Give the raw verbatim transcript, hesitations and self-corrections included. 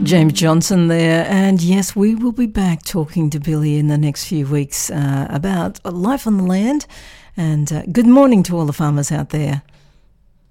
James Johnson there, and yes, we will be back talking to Billy in the next few weeks uh, about life on the land, and uh, good morning to all the farmers out there.